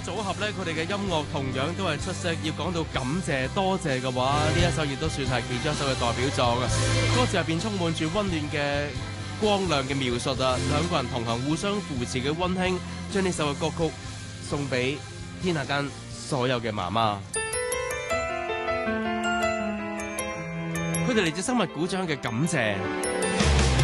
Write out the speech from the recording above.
組合咧，佢哋嘅音樂同樣都係出色。要講到感謝、多謝嘅話，呢一首亦都算係其中一首嘅代表作啊！歌詞入邊充滿住溫暖嘅光亮嘅描述啊，兩個人同行、互相扶持嘅溫馨，將呢首嘅歌曲送俾天下間所有嘅媽媽。佢哋嚟自生物股長嘅感謝。